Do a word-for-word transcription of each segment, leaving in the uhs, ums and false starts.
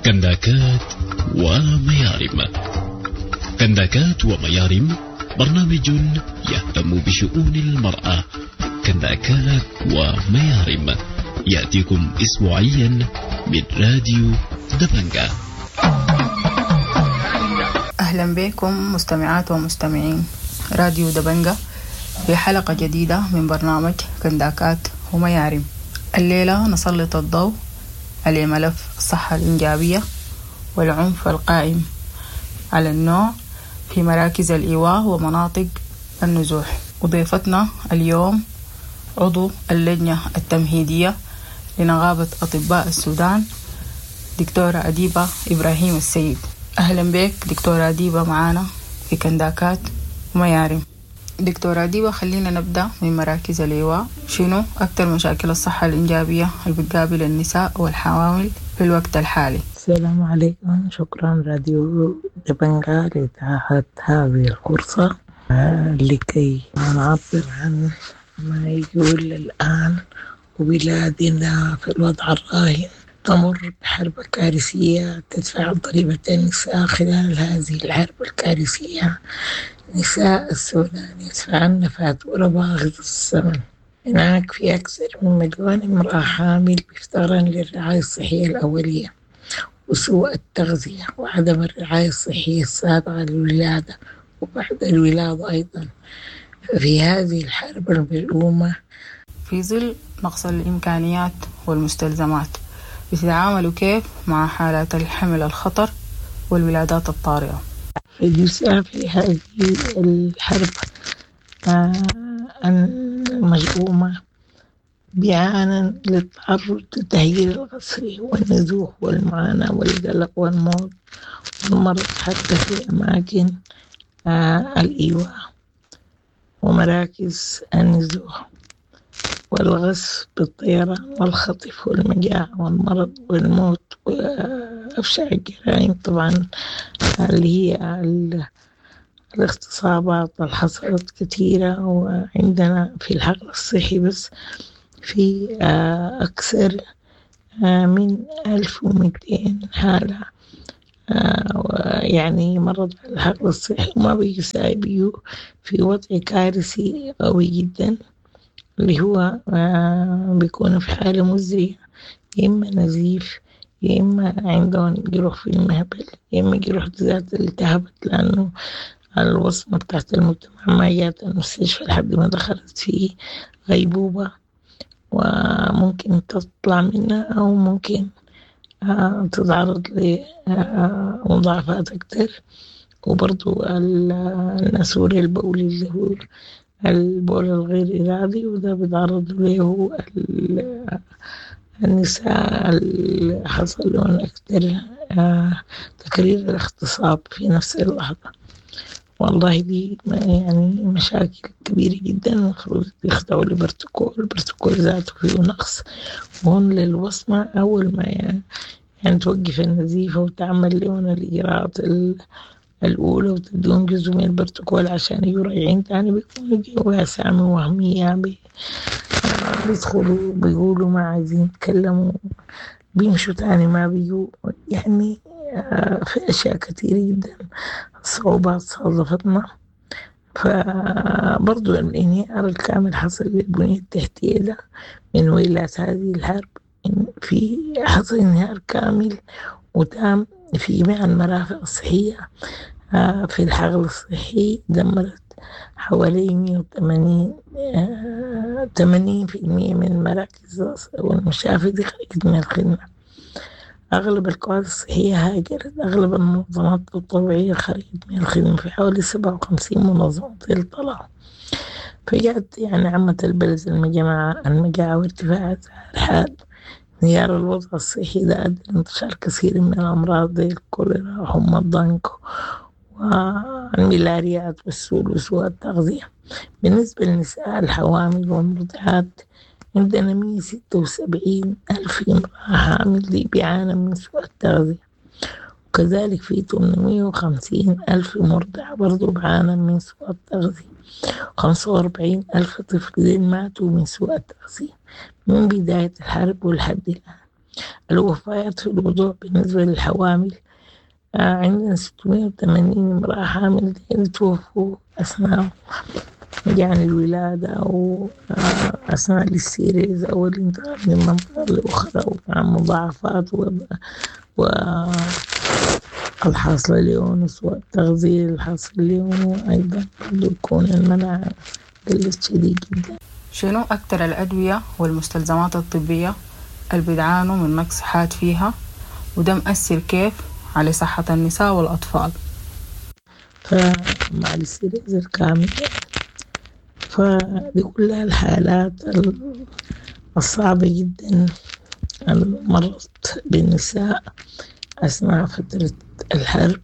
كنداكات وميارم. كنداكات وميارم برنامج يهتم بشؤون المرأة. كنداكات وميارم يأتيكم أسبوعيا من راديو دبنجة. أهلا بكم مستمعات ومستمعين راديو دبنجة بحلقة جديدة من برنامج كنداكات وميارم. الليلة نسلط الضوء على ملف الصحة الإنجابية والعنف القائم على النوع في مراكز الإيواء ومناطق النزوح. وضيفتنا اليوم عضو اللجنة التمهيدية لنقابة أطباء السودان دكتورة أديبة إبراهيم السيد. أهلا بك دكتورة أديبة معانا في كنداكات وميارم. دكتورة أديبة، خلينا نبدأ من مراكز الإيواء. شنو أكثر مشاكل الصحة الإنجابية اللي بتقابل النساء والحوامل في الوقت الحالي؟ السلام عليكم، شكرا راديو دبنجة لإتاحة هذه الفرصة لكي نعبر عن ما يقول الآن. وبلادنا في الوضع الراهن تمر بحرب كارثية تدفع ضريبة النساء. خلال هذه الحرب الكارثية نساء السودان يدفعن فاتورة باهظة الثمن. هناك في أكثر من مليون امرأة حامل بيفتقرن للرعاية الصحية الأولية وسوء التغذية وعدم الرعاية الصحية السابقة للولادة وبعد الولادة أيضا. في هذه الحرب المزعومة في ظل نقص الإمكانيات والمستلزمات بتتعاملوا كيف مع حالات الحمل الخطر والولادات الطارئة؟ النساء في هذه الحرب المزعومة بيعانن للتعرض للتهجير القسري والنزوح والمعاناة والقلق والموت والمرض حتى في أماكن الإيواء ومراكز النزوح والغصب بالطيران والخطف والمجاعة والمرض والموت وأفشع الجرائم طبعا اللي هي الاغتصابات اللي كثيرة. وعندنا في الحقل الصحي بس في أكثر من ألف ومئتين حالة يعني مرض الحقل الصحي وما بيساعدوا في وضع كارثي قوي جدا اللي هو بيكون في حالة مزرية، يا إما نزيف يا إما عندهم جروح في المهبل يا إما جروح ذات التهبت لأنه الوصمة بتاعت المجتمع ما جات المستشفى لحد ما دخلت فيه غيبوبة وممكن تطلع منها أو ممكن تتعرض لمضاعفات أكتر. وبرضو النسور البولي اللي هو البول الغير إرادي وده بيتعرض له النساء اللي حصل لهم أكتر تكرير الاغتصاب في نفس اللحظة. والله دي يعني مشاكل كبيرة جدا. المفروض يخضعوا لبروتوكول البروتوكول ذاته فيه نقص. وهون للوصمة أول ما يعني, يعني توقف النزيفة وتعمل لهم الإجراءات الأولى وتدون جزء من البروتوكول عشان يراجعين تاني بيكونوا جوا أسامي وهمية بيدخلوا بيقولوا ما عايزين يتكلموا بيمشوا تاني ما بيجوا. يعني في أشياء كثيرة جدا صعوبات صادفتنا. فبرضو الانهيار الكامل حصل للبنية التحتية ده من ويلات هذه الحرب. في حصل انهيار كامل وتام في جميع المرافق الصحية. في الحقل الصحي دمرت حوالي مئة وثمانين ثمانين بالمئة من المراكز والمشافي دي خرجت من الخدمة. أغلب الكوادر الصحية هاجرت. أغلب المنظمات التطوعية خرجت من الخدمة. في حوالي سبعة وخمسين منظمة طلعوا. فجأت يعني عمة البلد المجاعة المجاعة وارتفاع الحاد. انهيار الوضع الصحي ده أدى لانتشار كثير من الأمراض زي الكوليرا وحمى الضنك والملاريات والسول وسوء التغذية. بالنسبة للنساء الحوامل والمرضعات عندنا مئة وستة وسبعين ألف امرأة حامل بيعانوا من سوء التغذية. وكذلك في ثمانمئة وخمسين ألف مرضع برضو بعانوا من سوء التغذية. خمسة وأربعين ألف طفل ماتوا من سوء التغذية من بداية الحرب ولحد الآن. الوفيات في الوضوع بالنسبة للحوامل، آه عندنا ستمائة وثمانين امرأة حامل توفوا أثناء يعني الولادة أو آه أثناء الاستيريز أو الانتقال من منطقة لأخرى، ومع مضاعفات والحاصلة ليونس والتغذية الحاصل اليوم، وأيضا يكون المناعة قلت شديد جدا. شنو أكتر الأدوية والمستلزمات الطبية اللي بيدعانوا من نقص حاد فيها، وده مؤثر كيف على صحة النساء والأطفال؟ فمع الاستيريز الكامل فدي كلها الحالات الصعبة جدا مرت بالنساء أثناء فترة الحرب،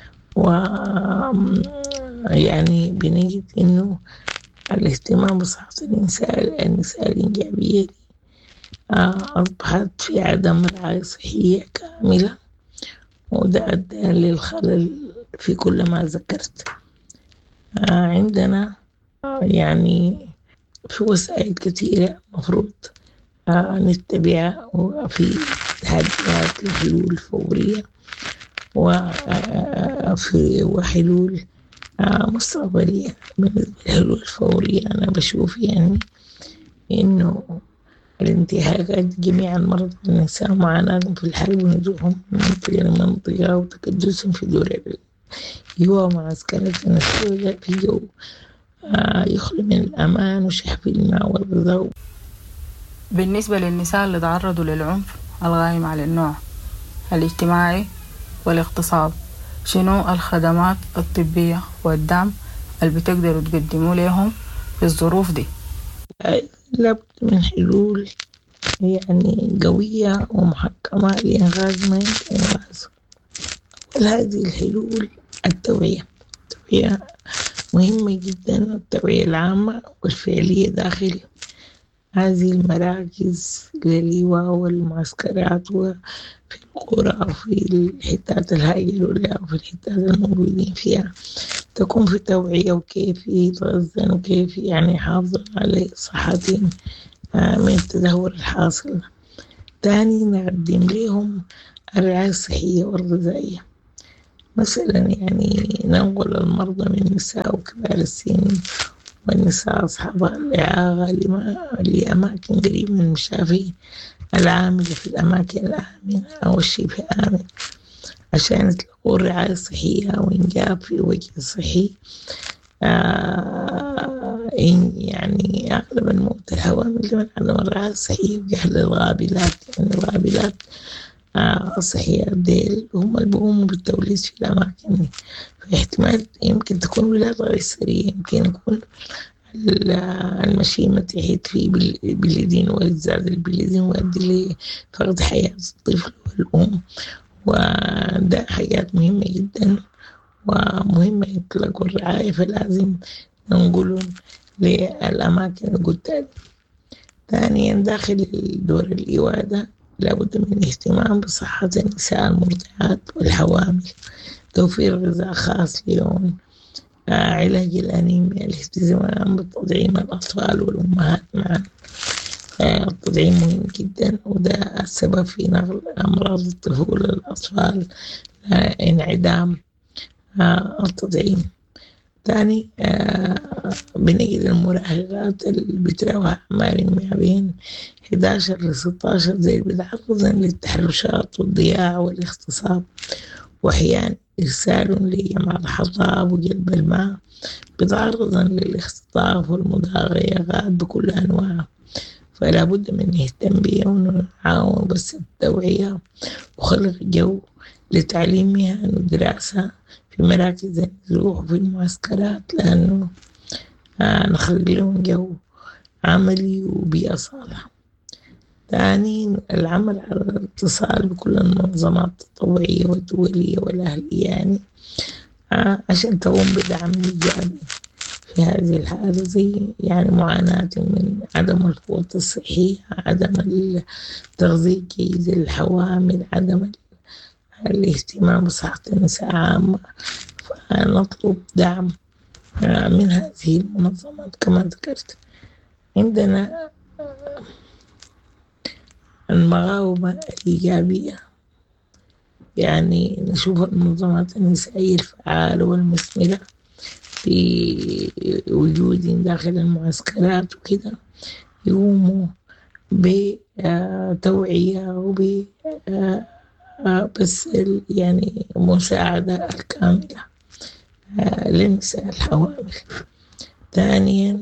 ويعني بنجد إنه الاهتمام بصحة النساء النساء الإنجابية دي أصبحت في عدم رعاية صحية كاملة، وده أدى للخلل في كل ما ذكرت. عندنا يعني في وسائل كثيرة مفروض نتبعها، وفي تحديات الحلول الفورية وفي وحلول مستقبلية. بالنسبة للحلول الفورية أنا بشوف يعني إنه الانتهاكات جميع المرضى النساء معاناتهم في الحرب ونزوحهم من منطقة لمنطقة وتكدسهم في دور الإيواء ومعسكرات السوداء في جو يخلو من الأمان وشحف الماء والغذاء. بالنسبة للنساء اللي تعرضوا للعنف الغائم على النوع الاجتماعي والاغتصاب، شنو الخدمات الطبية والدعم اللي بتقدروا تقدموا لهم في الظروف دي؟ لابد من حلول يعني قوية ومحكمة لإنغاز ما يمكن إنغازه. هذه الحلول التوعية التوعية مهمة جدا، التوعية العامة والفعلية داخل هذه المراكز للإيواء والمعسكرات وفي القرى وفي الحتات الهائلة لها وفي الحتات الموجودين فيها، تكون في توعية وكيف يتغذن وكيف يعني يحافظون على صحتهم من التدهور الحاصل. تاني نقدم لهم الرعاية الصحية والغذائية، مثلا يعني ننقل المرضى من النساء وكبار السن والنساء أصحاب الإعاقة لأماكن قريبة من المشافي العاملة في الأماكن الآمنة أو الشبه آمن عشان يتلقوا الرعاية الصحية وإنجاب في وجه صحي. آه يعني أغلب الموت الحوامل من عدم الرعاية الصحية وجهل الغابلات، يعني الغابلات آه الصحية ديل هم اللي بيقوموا بالتوليد في الأماكن، فاحتمال يمكن تكون ولادة غير سرية، يمكن يكون المشيمة تحيط فيه بالبلدين والزاد البلدين ويؤدي لفقد حياة الطفل والأم، وده حاجات مهمة جدا ومهمة يطلقوا الرعاية، فلازم ننقلهم للأماكن القتال. ثانيا داخل دور الإوادة لابد من الاهتمام بصحة النساء المرضعات والحوامل، توفير غذاء خاص لهم، علاج الأنيميا، الاهتمام بتطعيم الأطفال والأمهات معا. التطعيم مهم جدا، وده السبب في نقل أمراض الطفولة للأطفال، انعدام التطعيم. ثاني بنجد المراهقات اللي بتراوح أعمارهم ما بين إحدى عشر لستة عشر زي بتعرضن للتحرشات والضياع والاغتصاب، وأحيانا إرسال لجمع الحطاب وجلب الماء، بتعرضن للاختطاف والمضايقات بكل أنواعها. فلا بد من نهتم بها ونعاون بس التوعية وخلق جو لتعليمها ودراسة في مراكز النزوح وفي المعسكرات، لأنه آه نخلق لهم جو عملي وبيئة صالحة. ثاني العمل على الاتصال بكل المنظمات التطوعية والدولية والأهلية، يعني آه عشان تقوم بدعم إيجابي في هذه الحالة، زي يعني معاناة من عدم القوة الصحية، عدم التغذية الجيدة للحوامل، عدم الاهتمام بصحة النساء عامة. فنطلب دعم من هذه المنظمات كما ذكرت. عندنا المقاومة الإيجابية، يعني نشوف المنظمات النسائية الفعالة والمثمرة في وجود داخل المعسكرات وكده، يقوموا بتوعية وب بس يعني مساعدة الكاملة للنساء الحوامل. ثانيا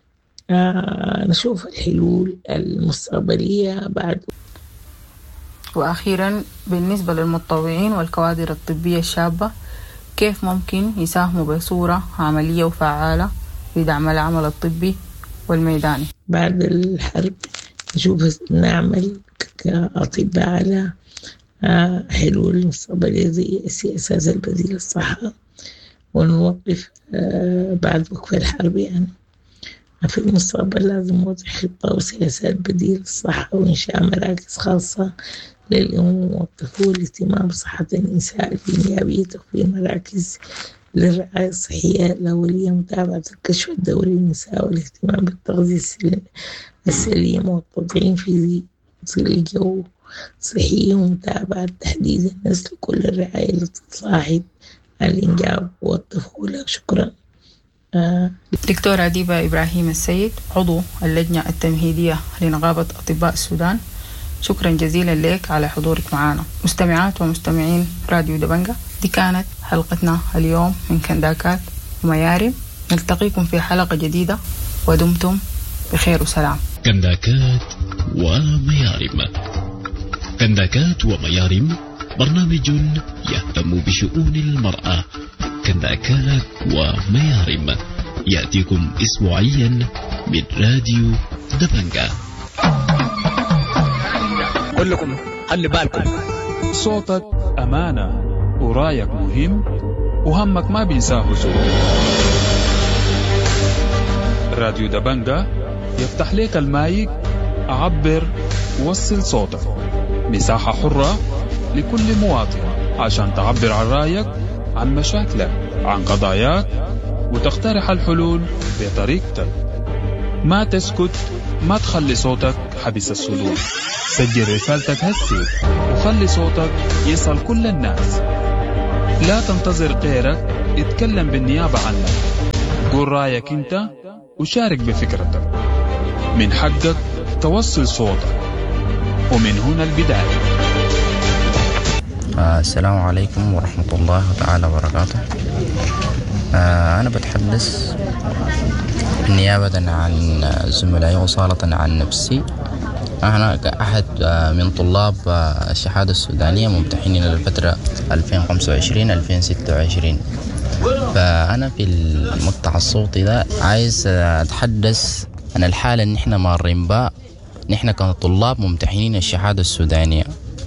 نشوف الحلول المستقبلية بعد. وأخيرا بالنسبة للمتطوعين والكوادر الطبية الشابة، كيف ممكن يساهموا بصورة عملية وفعالة في دعم العمل الطبي والميداني؟ بعد الحرب نشوف نعمل كأطباء على حلول مستقبلية زي السياسات البديلة للصحة، ونوقف بعد وقف الحرب يعني في المستقبل لازم نوضع خطة وسياسات بديلة للصحة، وإنشاء مراكز خاصة للأم والطفل والاهتمام بصحة النساء الإنجابية، تخفيض مراكز للرعاية الصحية الأولية، متابعة الكشف الدوري للنساء والاهتمام بالتغذية السليمة والتطعيم في ظل الجو صحي، ومتابعة تحديد النسل كل الرعاية التي تصاحب الإنجاب والطفولة. شكرا. آه. دكتورة أديبة إبراهيم السيد، عضو اللجنة التمهيدية لنقابة أطباء السودان، شكرا جزيلا لك على حضورك معنا. مستمعات ومستمعين راديو دبنجة، دي كانت حلقتنا اليوم من كنداكات وميارم. نلتقيكم في حلقة جديدة ودمتم بخير وسلام. كنداكات وميارم. كنداكات وميارم برنامج يهتم بشؤون المرأة. كنداكات وميارم يأتيكم أسبوعيا من راديو دبنجة. أقول لكم خلي بالكم، صوتك أمانة ورايك مهم وهمك ما بينساه زول. راديو دبنجة يفتح لك المايك، عبر ووصل صوتك، مساحة حرة لكل مواطن عشان تعبر عن رايك، عن مشاكلك، عن قضاياك، وتقترح الحلول بطريقتك. ما تسكت، ما تخلي صوتك حبس الصدور. سجل رسالتك هسي وخلي صوتك يصل كل الناس. لا تنتظر غيرك اتكلم بالنيابة عنك. قول رأيك انت وشارك بفكرتك. من حقك توصل صوتك، ومن هنا البداية. آه السلام عليكم ورحمة الله تعالى وبركاته. آه أنا بتحدث نيابة عن زملائي وصالة عن نفسي. أنا كأحد من طلاب الشهادة السودانية ممتحنين للفترة ألفين وخمسة وعشرين ألفين وستة وعشرين. فأنا في المقطع الصوتي ده عايز أتحدث عن الحالة اللي نحن مارين بها نحن كطلاب ممتحنين الشهادة السودانية.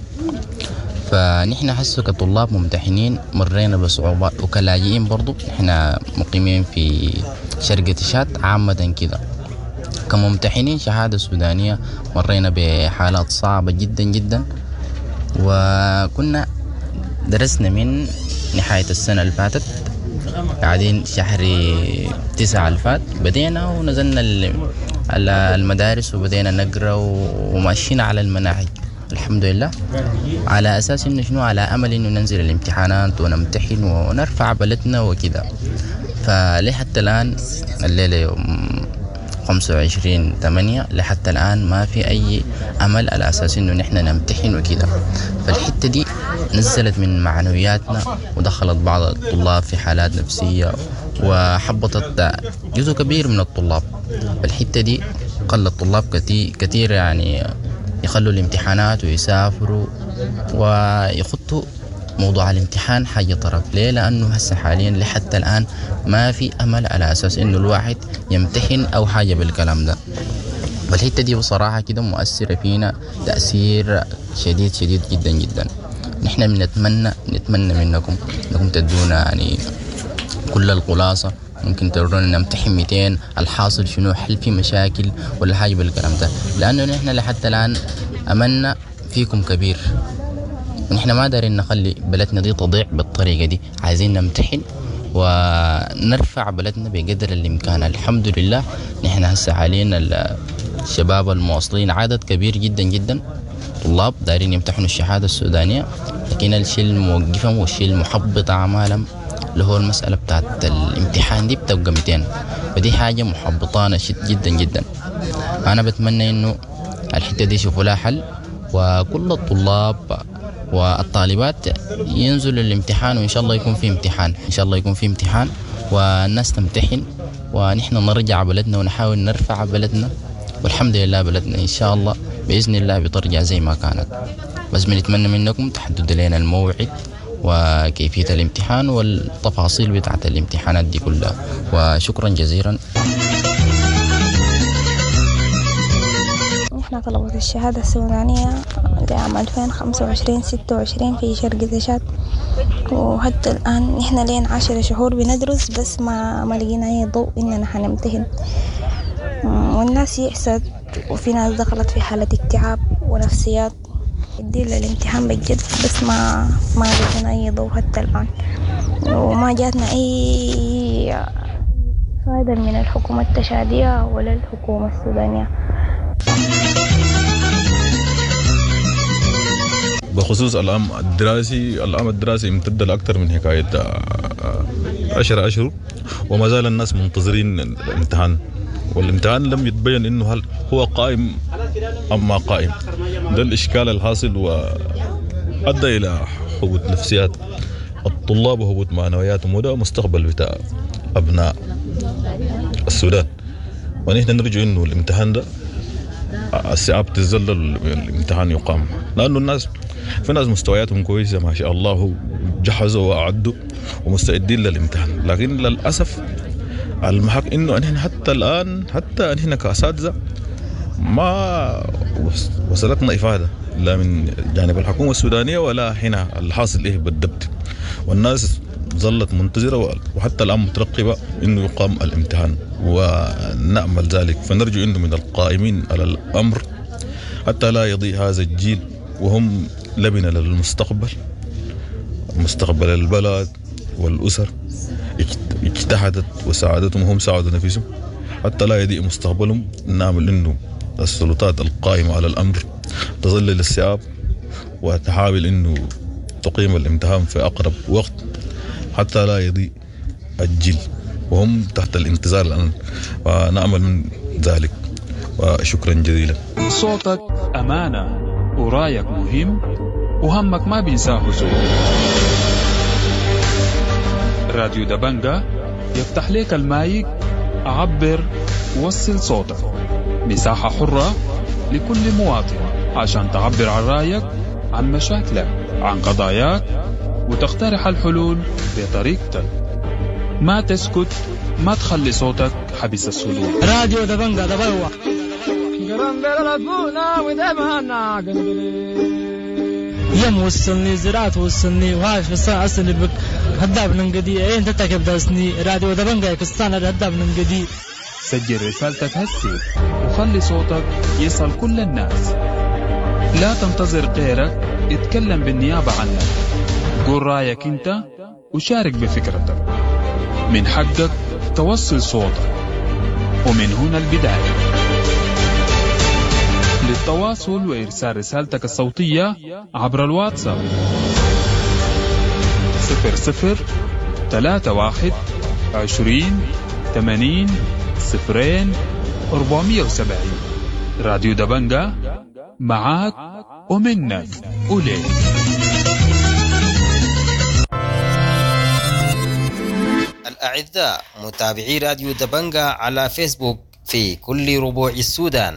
فنحن حسوا كطلاب ممتحنين مرينا بصعوبات، وكلاجئين برضو نحن مقيمين في شرقة تشاد عامة كده. كممتحنين شهادة سودانية مرينا بحالات صعبة جدا جدا، وكنا درسنا من نهاية السنة اللي فاتت، قاعدين شهر تسعة الفات بدينا ونزلنا على المدارس وبدينا نقرأ وماشيين على المناهج الحمد لله، على أساس إنه شنو، على أمل إنه ننزل الامتحانات ونمتحن ونرفع بلدنا وكذا. فلحتى الآن الليلة يوم خمسة وعشرين ثمانية لحتى الآن ما في أي أمل على أساس إنه نحن نمتحن وكذا. فالحتة دي نزلت من معنوياتنا ودخلت بعض الطلاب في حالات نفسية وحبطت جزء كبير من الطلاب. فالحتة دي قل الطلاب كتير, كتير يعني يخلوا الامتحانات ويسافروا ويخطوا موضوع الامتحان حاجة طرف. ليه؟ لأنه هسه حاليا لحتى الآن ما في أمل على أساس إنه الواحد يمتحن أو حاجة بالكلام ده. فالحتة دي بصراحة كده مؤثرة فينا تأثير شديد شديد جدا جدا. نحن بنتمنى نتمنى منكم أنكم تدونا يعني كل الخلاصة، ممكن ترونا نمتحن مئتين، الحاصل شنو، هل في مشاكل ولا حاجة بالكلام ده، لأنه نحن لحتى الآن أملنا فيكم كبير، ونحن ما دارين نخلي بلدنا دي تضيع بالطريقة دي. عايزين نمتحن ونرفع بلدنا بقدر الإمكان. الحمد لله نحن هسه حاليا الشباب المواصلين عدد كبير جدا جدا طلاب دايرين يمتحنوا الشهادة السودانية، لكن الشيء الموقفهم والشيء المحبط أعمالهم اللي هو المسألة بتاعت الامتحان دي بتبقى مئتين، ودي حاجة محبطانة جدا جدا. أنا بتمنى إنه الحتة دي يشوفوا لها حل، وكل الطلاب والطالبات ينزلوا الامتحان، وإن شاء الله يكون في امتحان، إن شاء الله يكون في امتحان والناس تمتحن، ونحن نرجع بلدنا ونحاول نرفع بلدنا، والحمد لله بلدنا إن شاء الله بإذن الله بترجع زي ما كانت. بس بنتمنى منكم تحددوا لنا الموعد وكيفية الامتحان والتفاصيل بتاعت الامتحانات دي كلها، وشكرا جزيلا. نحن طلبة الشهادة السودانية لعام ألفين وخمسة وعشرين ستة وعشرين في شرقة تشاد، وحتى الآن نحن لين عشر شهور بندرس، بس ما ما لقينا أي ضوء إننا حنمتحن، والناس يأست، وفي ناس دخلت في حالة اكتئاب ونفسيات دي للامتحان بجد، بس ما ما لقينا أي ضوء حتى الآن، وما جاتنا أي فائدة من الحكومة التشادية ولا الحكومة السودانية. بخصوص العام الدراسي، العام الدراسي امتد لأكثر من حكاية عشرة أشهر، وما زال الناس منتظرين الامتحان، والامتحان لم يتبين إنه هل هو قائم أم ما قائم. ده الإشكال الحاصل، وأدى إلى هبوط نفسيات الطلاب وهبوط معنوياتهم، وده مستقبل بتاع أبناء السودان. ونحن نرجو إنه الامتحان ده الساعة بتزلل الامتحان يقام، لأنه الناس في ناس مستوياتهم كويسة ما شاء الله، جهزوا وأعدوا ومستعدين للامتحان، لكن للأسف المحق إنه نحن حتى الآن حتى نحن كأساتذة ما وصلتنا إفادة لا من جانب الحكومة السودانية ولا هنا الحاصل إيه بالضبط، والناس ظلت منتظرة وحتى الآن مترقبة إنه يقام الامتحان، ونأمل ذلك. فنرجو إنه من القائمين على الأمر حتى لا يضيع هذا الجيل، وهم لبنة للمستقبل، مستقبل البلد والأسر، اجتهدت وساعدتهم وهم ساعدوا نفسهم، حتى لا يضيع مستقبلهم. نعمل إنه السلطات القائمة على الأمر تظلل الشعب وتحاول إنه تقيم الامتحان في أقرب وقت حتى لا يضيع الجيل، وهم تحت الانتظار الآن، ونأمل من ذلك. وشكرا جزيلا. صوتك أمانة، ورايك مهم، وهمك ما بينساه زول. راديو دبنجة يفتح لك المايك، عبر وصل صوتك، مساحة حرة لكل مواطن عشان تعبر عن رأيك، عن مشاكلك، عن قضاياك، وتقترح الحلول بطريقتك. ما تسكت، ما تخلي صوتك حبس الصدور. راديو دبنجة دبوا يم وصلني زراعة وصلني وهاش فصان أصلي بك هداب ننقدي أين تتكب داسني. راديو دبنجة كستان هداب ننقدي. سجل رسالتك هسي وخلي صوتك يصل كل الناس. لا تنتظر غيرك اتكلم بالنيابة عنك، قول رأيك انت وشارك بفكرتك. من حقك توصل صوتك، ومن هنا البداية. للتواصل وإرسال رسالتك الصوتية عبر الواتساب صفر صفر ثلاثة واحد عشرين ثمانين صفرين أربعمية وسبعين. راديو دبنجة معاك ومنك وليك. الأعزاء متابعي راديو دبنجة على فيسبوك في كل ربوع السودان،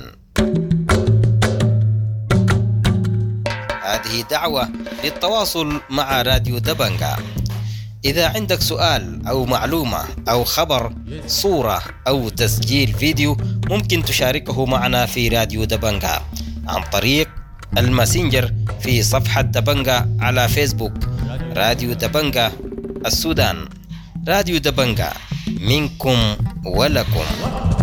هذه دعوة للتواصل مع راديو دبنجة. إذا عندك سؤال أو معلومة أو خبر، صورة أو تسجيل فيديو، ممكن تشاركه معنا في راديو دبنجة عن طريق الماسنجر في صفحة دبنجة على فيسبوك. راديو دبنجة السودان، راديو دبنجة منكم ولكم.